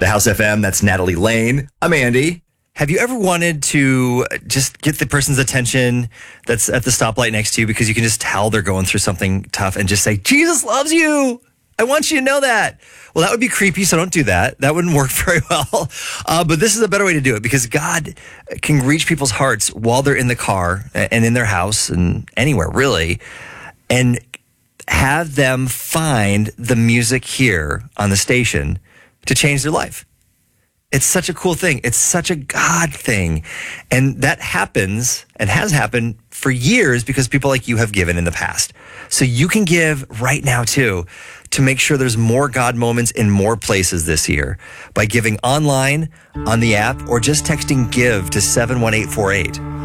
The House FM, that's Natalie Lane. I'm Andy. Have you ever wanted to just get the person's attention that's at the stoplight next to you because you can just tell they're going through something tough and just say, Jesus loves you. I want you to know that. Well, that would be creepy, so don't do that. That wouldn't work very well. But this is a better way to do it because God can reach people's hearts while they're in the car and in their house and anywhere, really, and have them find the music here on the station to change their life. It's such a cool thing. It's such a God thing. And that happens and has happened for years because people like you have given in the past. So you can give right now too to make sure there's more God moments in more places this year by giving online, on the app, or just texting GIVE to 71848.